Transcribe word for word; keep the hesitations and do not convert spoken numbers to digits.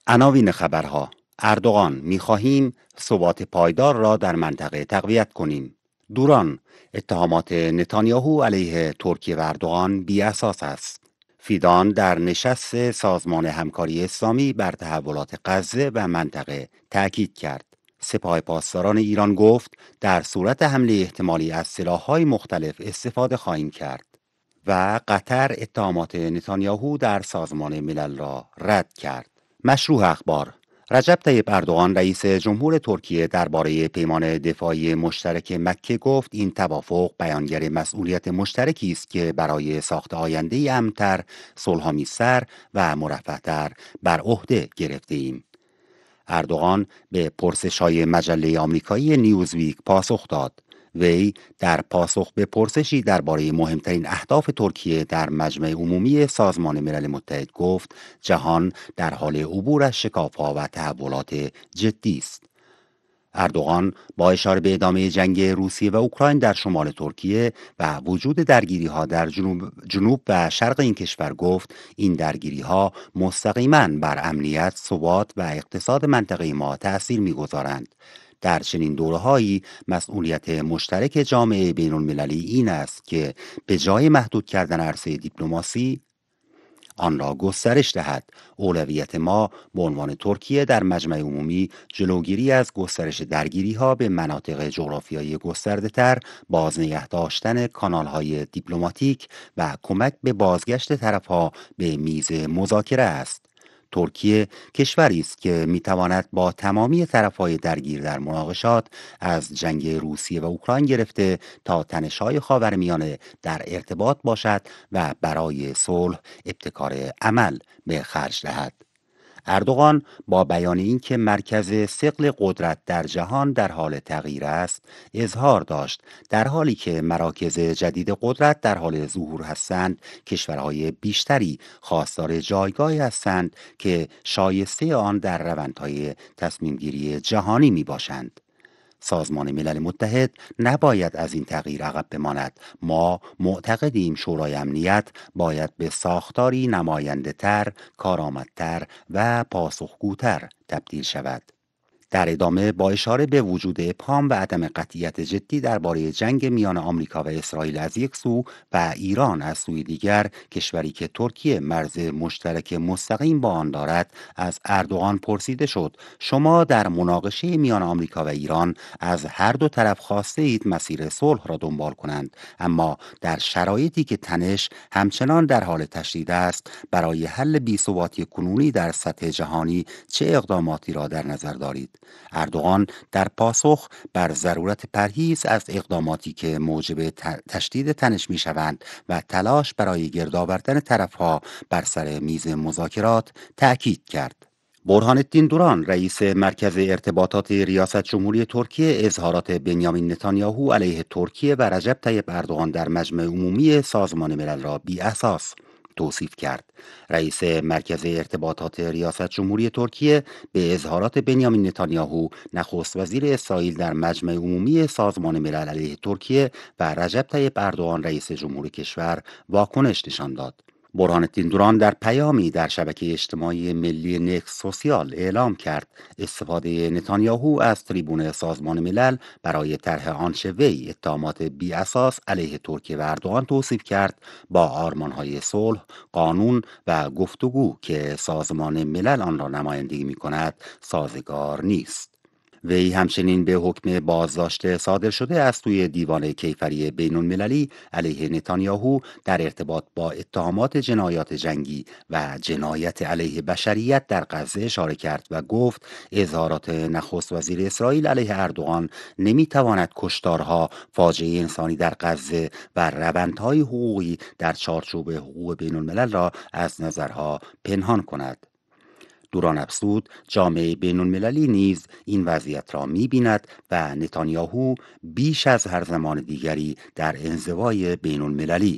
عناوین خبرها: اردوغان: می‌خواهیم ثبات پایدار را در منطقه تقویت کنیم. دوران: اتهامات نتانیاهو علیه ترکیه و اردوغان بی‌اساس است. فیدان در نشست سازمان همکاری اسلامی بر تحولات غزه و منطقه تأکید کرد. سپاه پاسداران ایران گفت در صورت حمله احتمالی از سلاح‌های مختلف استفاده خواهیم کرد. و قطر اتهامات نتانیاهو در سازمان ملل را رد کرد. مشروع اخبار: رجب طیب اردوغان رئیس جمهور ترکیه درباره پیمان دفاعی مشترک مکه گفت این توافق بیانگر مسئولیت مشترکی است که برای ساخت آینده امن‌تر، صلح‌آمیزتر و مرفه‌تر بر عهده گرفته ایم. اردوغان به پرسش‌های مجله آمریکایی نیوزویک پاسخ داد. وی در پاسخ به پرسشی درباره مهمترین اهداف ترکیه در مجمع عمومی سازمان ملل متحد گفت جهان در حال عبور از شکاف‌ها و تحولات جدی است. اردوغان با اشاره به ادامه جنگ روسیه و اوکراین در شمال ترکیه و وجود درگیری‌ها در جنوب, جنوب و شرق این کشور گفت این درگیری‌ها مستقیماً بر امنیت، ثبات و اقتصاد منطقه ما تأثیر می‌گذارند. در چنین دوره‌هایی مسئولیت مشترک جامعه بین‌المللی این است که به جای محدود کردن عرصه دیپلماسی آن را گسترش دهد. اولویت ما به عنوان ترکیه در مجمع عمومی جلوگیری از گسترش درگیری ها به مناطق جغرافیایی گسترده تر، باز نگه داشتن کانال های دیپلماتیک و کمک به بازگشت طرف ها به میز مذاکره است. ترکیه کشوری است که میتواند با تمامی طرف‌های درگیر در مناقشات از جنگ روسیه و اوکراین گرفته تا تنش‌های خاورمیانه در ارتباط باشد و برای صلح ابتکار عمل به خرج دهد. اردوغان با بیان اینکه مرکز ثقل قدرت در جهان در حال تغییر است، اظهار داشت در حالی که مراکز جدید قدرت در حال ظهور هستند، کشورهای بیشتری خواستار جایگاهی هستند که شایسته آن در روندهای تصمیمگیری جهانی می باشند. سازمان ملل متحد نباید از این تغییر عقب بماند. ما معتقدیم شورای امنیت باید به ساختاری نماینده تر، کارآمدتر و پاسخگوتر تبدیل شود. در ادامه با اشاره به وجود ابهام و عدم قطعیت جدی درباره جنگ میان آمریکا و اسرائیل از یک سو و ایران از سوی دیگر، کشوری که ترکیه مرز مشترک مستقیم با آن دارد، از اردوغان پرسیده شد شما در مناقشه میان آمریکا و ایران از هر دو طرف خواسته اید مسیر صلح را دنبال کنند، اما در شرایطی که تنش همچنان در حال تشدید است، برای حل بی‌ثباتی کنونی در سطح جهانی چه اقداماتی را در نظر دارید؟ اردوغان در پاسخ بر ضرورت پرهیز از اقداماتی که موجب تشدید تنش می شوند و تلاش برای گرد آوردن طرفها بر سر میز مذاکرات تأکید کرد. برهان الدین دوران رئیس مرکز ارتباطات ریاست جمهوری ترکیه اظهارات بنیامین نتانیاهو علیه ترکیه و رجب طیب اردوغان در مجمع عمومی سازمان ملل را بی اساس توصیف کرد. رئیس مرکز ارتباطات ریاست جمهوری ترکیه به اظهارات بنیامین نتانیاهو نخست وزیر اسرائیل در مجمع عمومی سازمان ملل علیه ترکیه و رجب طیب اردوغان رئیس جمهور کشور واکنش نشان داد. برهان الدین دوران در پیامی در شبکه اجتماعی ملی نکس سوسیال اعلام کرد استفاده نتانیاهو از تریبون سازمان ملل برای طرح آنچه وی اتهامات بی اساس علیه ترکیه و اردوغان توصیف کرد با آرمانهای صلح، قانون و گفتگو که سازمان ملل آن را نمایندگی می کند سازگار نیست. وی همچنین به حکم بازداشت صادر شده از سوی دیوان کیفری بین المللی علیه نتانیاهو در ارتباط با اتهامات جنایات جنگی و جنایت علیه بشریت در غزه اشاره کرد و گفت اظهارات نخست وزیر اسرائیل علیه اردوغان نمیتواند کشتارها، فاجعه انسانی در غزه و روندهای حقوقی در چارچوب حقوق بین الملل را از نظرها پنهان کند. دوران افزود جامعه بین المللی نیز این وضعیت را می بیند و نتانیاهو بیش از هر زمان دیگری در انزوای بین المللی